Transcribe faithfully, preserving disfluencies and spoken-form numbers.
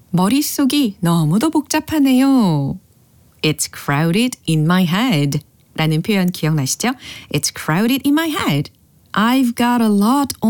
머릿속이 너무도 복잡하네요. It's crowded in my head 라는 표현 기억나시죠? It's crowded in my head. I've got a lot